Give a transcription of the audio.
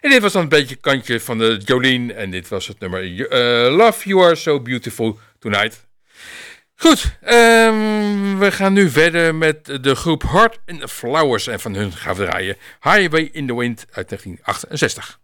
En dit was dan een beetje kantje van de Jolene. En dit was het nummer Love You Are So Beautiful Tonight. Goed, we gaan nu verder met de groep Heart and Flowers. En van hun gaan we draaien Highway in the Wind uit 1968.